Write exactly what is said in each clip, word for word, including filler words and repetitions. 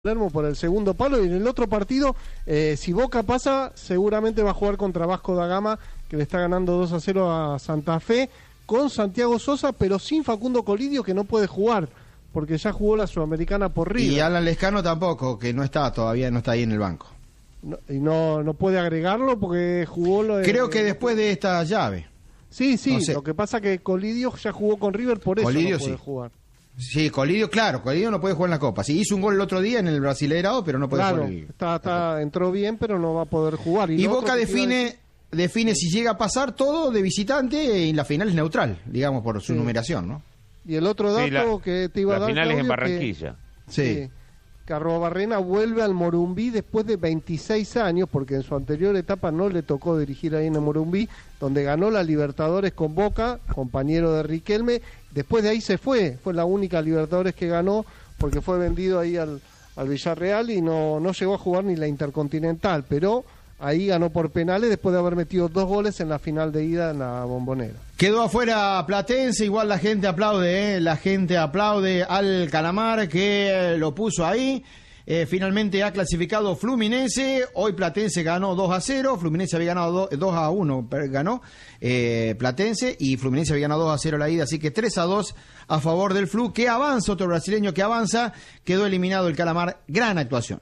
Palermo por el segundo palo, y en el otro partido, eh, si Boca pasa, seguramente va a jugar contra Vasco da Gama, que le está ganando dos a cero a Santa Fe, con Santiago Sosa, pero sin Facundo Colidio, que no puede jugar, porque ya jugó la Sudamericana por River. Y Alan Lescano tampoco, que no está todavía, no está ahí en el banco. No, y no, no puede agregarlo porque jugó lo de... Creo que después de esta llave. Sí, sí, no sé. Lo que pasa que Colidio ya jugó con River, por eso Colidio, no puede sí. jugar. Sí, Colidio, claro, Colidio no puede jugar en la Copa. Sí, hizo un gol el otro día en el Brasileirao, pero no puede Claro, jugar. El, está, está, entró bien, pero no va a poder jugar. Y, y lo Boca otro que te iba a define, decir- define si llega a pasar todo de visitante y la final es neutral, digamos, por su Sí. numeración, ¿no? Y el otro dato Sí, la- que te iba a la dar, final es en Claudio, que- Barranquilla. Sí. Sí. que Arruabarrena vuelve al Morumbí después de veintiséis años, porque en su anterior etapa no le tocó dirigir ahí en el Morumbí, donde ganó la Libertadores con Boca, compañero de Riquelme. Después de ahí se fue, fue la única Libertadores que ganó, porque fue vendido ahí al, al Villarreal y no, no llegó a jugar ni la Intercontinental, pero ahí ganó por penales después de haber metido dos goles en la final de ida en la Bombonera. Quedó afuera Platense, igual la gente aplaude, ¿eh? La gente aplaude al Calamar que lo puso ahí. Eh, finalmente ha clasificado Fluminense, hoy Platense ganó dos a cero, Fluminense había ganado dos a uno, ganó eh, Platense, y Fluminense había ganado dos a cero la ida, así que tres a dos a favor del Flu, que avanza, otro brasileño que avanza, quedó eliminado el Calamar, gran actuación.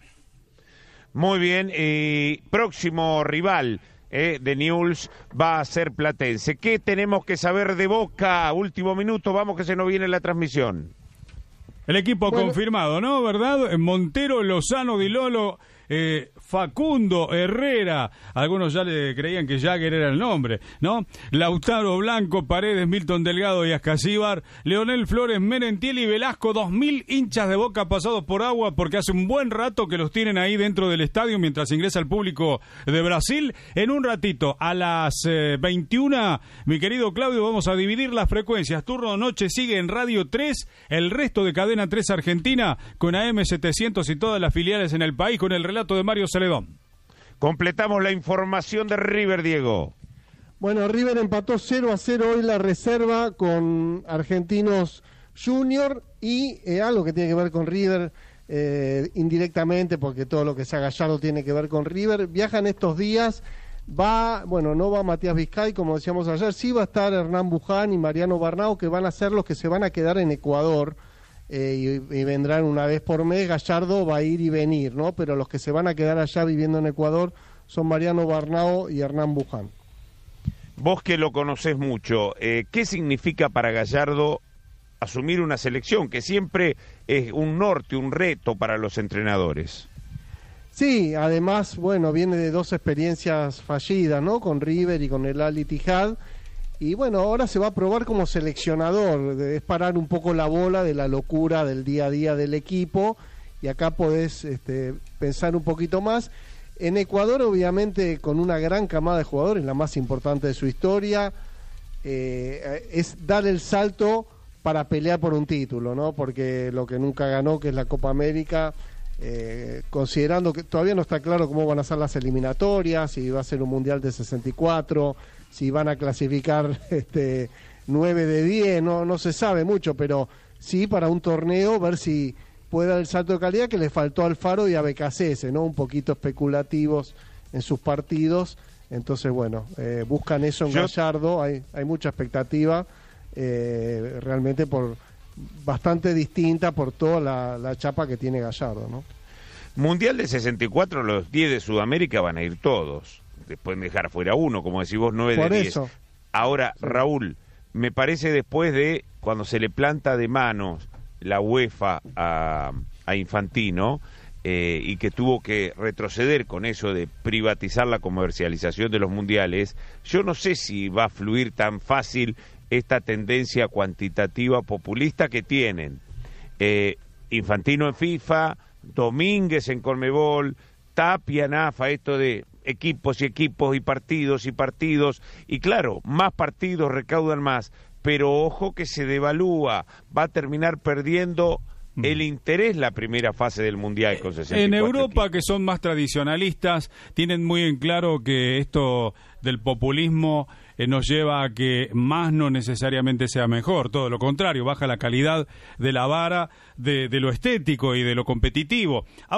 Muy bien, y próximo rival eh, de Newell's va a ser Platense. ¿Qué tenemos que saber de Boca? Último minuto, vamos que se nos viene la transmisión. El equipo Bueno. confirmado, ¿no? ¿Verdad? Montero, Lozano, Di Lolo, eh, Facundo, Herrera. Algunos ya le creían que Jagger era el nombre, ¿no? Lautaro, Blanco, Paredes, Milton Delgado y Ascasíbar, Leonel Flores, Merentiel y Velasco. Dos mil hinchas de Boca pasados por agua porque hace un buen rato que los tienen ahí dentro del estadio mientras ingresa el público de Brasil. En un ratito, a las eh, veintiuna, mi querido Claudio, vamos a dividir las frecuencias. Turno noche sigue en Radio tres, el resto de Cadena tres Argentina con A M setecientos y todas las filiales en el país con el relato de Mario Celedón. Completamos la información de River, Diego. Bueno, River empató cero a cero hoy la reserva con Argentinos Junior, y eh, algo que tiene que ver con River eh, indirectamente, porque todo lo que sea Gallardo tiene que ver con River. Viajan estos días, va, bueno, no va Matías Vizcay, como decíamos ayer, sí va a estar Hernán Buján y Mariano Barnau, que van a ser los que se van a quedar en Ecuador. Eh, y, y vendrán una vez por mes. Gallardo va a ir y venir, ¿no? Pero los que se van a quedar allá viviendo en Ecuador son Mariano Barnao y Hernán Buján. Vos que lo conocés mucho, eh, ¿qué significa para Gallardo asumir una selección que siempre es un norte, un reto para los entrenadores? Sí, además, bueno, viene de dos experiencias fallidas, ¿no? Con River y con el Al Ittihad. Y bueno, ahora se va a probar como seleccionador, es parar un poco la bola de la locura del día a día del equipo, y acá podés este, pensar un poquito más. En Ecuador, obviamente, con una gran camada de jugadores, la más importante de su historia, eh, es dar el salto para pelear por un título, ¿no? Porque lo que nunca ganó, que es la Copa América, eh, considerando que todavía no está claro cómo van a ser las eliminatorias, si va a ser un Mundial de sesenta y cuatro, si van a clasificar este nueve de diez, no, no se sabe mucho, pero sí para un torneo ver si puede dar el salto de calidad que le faltó a Alfaro y a B K C S, ¿no? Un poquito especulativos en sus partidos. Entonces, bueno, eh, buscan eso en Yo... Gallardo, hay, hay mucha expectativa, eh, realmente por bastante distinta por toda la, la chapa que tiene Gallardo, ¿no? Mundial de sesenta y cuatro, los diez de Sudamérica van a ir todos. Pueden dejar fuera uno, como decís vos, nueve Por de diez. eso. Ahora, Sí. Raúl, me parece después de cuando se le planta de manos la UEFA a, a Infantino, eh, y que tuvo que retroceder con eso de privatizar la comercialización de los mundiales, yo no sé si va a fluir tan fácil esta tendencia cuantitativa populista que tienen. Eh, Infantino en FIFA, Domínguez en Conmebol, Tapia en AFA, esto de equipos y equipos y partidos y partidos, y claro, más partidos recaudan más, pero ojo que se devalúa, va a terminar perdiendo el interés la primera fase del Mundial con sesenta y cuatro En Europa, equipos. que son más tradicionalistas, tienen muy en claro que esto del populismo eh, nos lleva a que más no necesariamente sea mejor, todo lo contrario, baja la calidad de la vara, de, de lo estético y de lo competitivo.